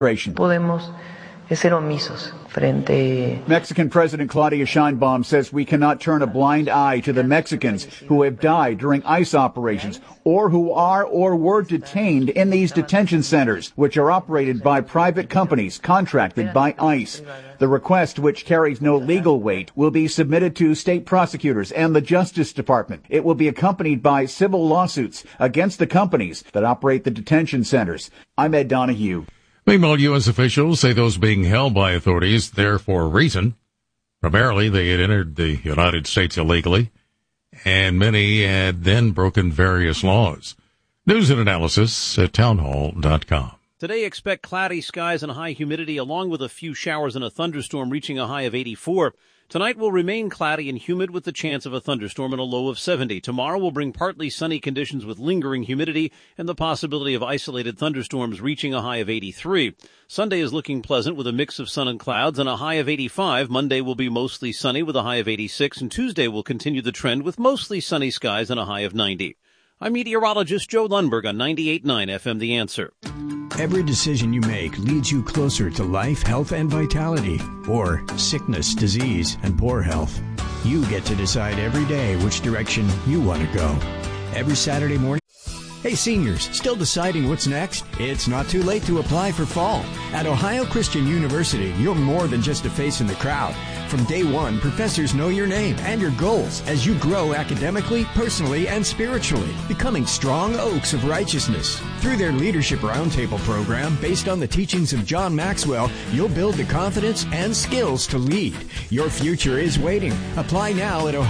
Podemos ser omisos frente. Mexican President Claudia Sheinbaum says we cannot turn a blind eye to the Mexicans who have died during ICE operations or who are or were detained in these detention centers, which are operated by private companies contracted by ICE. The request, which carries no legal weight, will be submitted to state prosecutors and the Justice Department. It will be accompanied by civil lawsuits against the companies that operate the detention centers. I'm Ed Donahue. Meanwhile, U.S. officials say those being held by authorities there for a reason. Primarily, they had entered the United States illegally, and many had then broken various laws. News and analysis at townhall.com. Today, expect cloudy skies and high humidity, along with a few showers and a thunderstorm reaching a high of 84. Tonight will remain cloudy and humid with the chance of a thunderstorm and a low of 70. Tomorrow will bring partly sunny conditions with lingering humidity and the possibility of isolated thunderstorms reaching a high of 83. Sunday is looking pleasant with a mix of sun and clouds and a high of 85. Monday will be mostly sunny with a high of 86, and Tuesday will continue the trend with mostly sunny skies and a high of 90. I'm meteorologist Joe Lundberg on 98.9 FM The Answer. Every decision you make leads you closer to life, health, and vitality, or sickness, disease, and poor health. You get to decide every day which direction you want to go. Every Saturday morning. Hey seniors, still deciding what's next? It's not too late to apply for fall. At Ohio Christian University, you're more than just a face in the crowd. From day one, professors know your name and your goals as you grow academically, personally, and spiritually, becoming strong oaks of righteousness. Through their Leadership Roundtable program, based on the teachings of John Maxwell, you'll build the confidence and skills to lead. Your future is waiting. Apply now at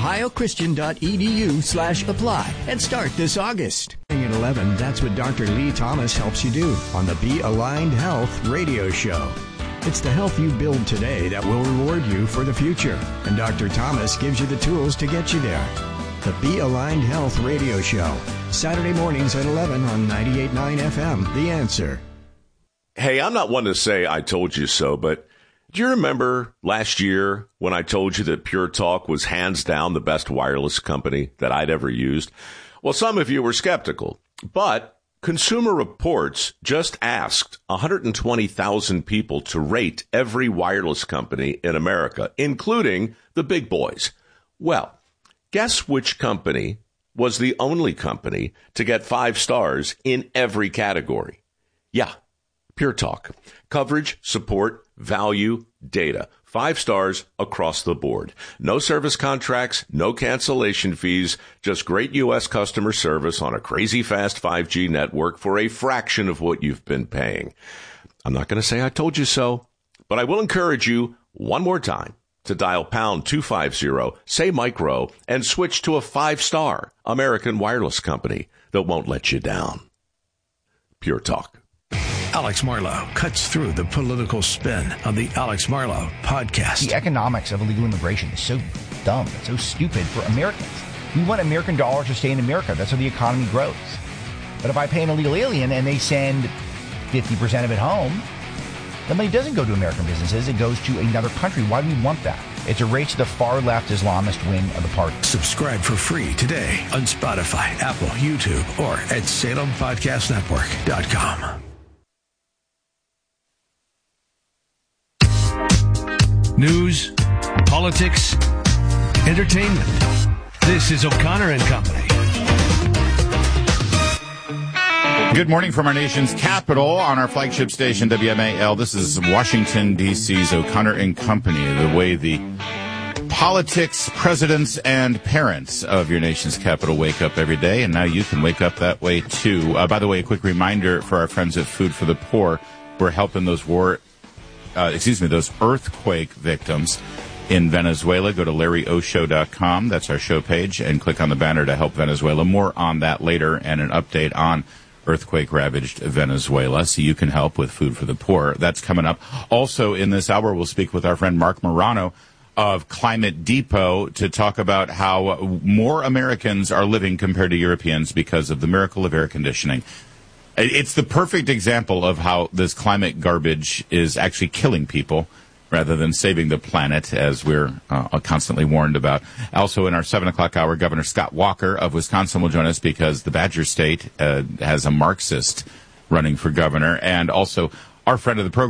ohiochristian.edu/apply and start this August. At 11, that's what Dr. Lee Thomas helps you do on the Be Aligned Health radio show. It's the health you build today that will reward you for the future. And Dr. Thomas gives you the tools to get you there. The Be Aligned Health radio show. Saturday mornings at 11 on 98.9 FM. The Answer. Hey, I'm not one to say I told you so, but do you remember last year when I told you that Pure Talk was hands down the best wireless company that I'd ever used? Well, some of you were skeptical, but Consumer Reports just asked 120,000 people to rate every wireless company in America, including the big boys. Well, guess which company was the only company to get 5 stars in every category? Yeah, Pure Talk. Coverage, support, value, data. 5 stars across the board. No service contracts, no cancellation fees, just great U.S. customer service on a crazy fast 5G network for a fraction of what you've been paying. I'm not going to say I told you so, but I will encourage you one more time to dial pound 250, say micro, and switch to a 5-star American wireless company that won't let you down. Pure Talk. Alex Marlow cuts through the political spin on the Alex Marlow podcast. The economics of illegal immigration is so dumb. It's so stupid for Americans. We want American dollars to stay in America. That's how the economy grows. But if I pay an illegal alien and they send 50% of it home, the money doesn't go to American businesses. It goes to another country. Why do we want that? It's a race to the far-left Islamist wing of the party. Subscribe for free today on Spotify, Apple, YouTube, or at SalemPodcastNetwork.com. News, politics, entertainment. This is O'Connor and Company. Good morning from our nation's capital on our flagship station, WMAL. This is Washington, D.C.'s O'Connor and Company, the way the politics, presidents, and parents of your nation's capital wake up every day, and now you can wake up that way, too. By the way, a quick reminder for our friends at Food for the Poor. We're helping those those earthquake victims in Venezuela. Go to LarryOshow.com. That's our show page, and click on the banner to help Venezuela. More on that later, and an update on earthquake-ravaged Venezuela, so you can help with Food for the Poor. That's coming up. Also, in this hour, we'll speak with our friend Mark Morano of Climate Depot to talk about how more Americans are living compared to Europeans because of the miracle of air conditioning. It's the perfect example of how this climate garbage is actually killing people rather than saving the planet, as we're constantly warned about. Also, in our 7 o'clock hour, Governor Scott Walker of Wisconsin will join us because the Badger State has a Marxist running for governor. And also, our friend of the program.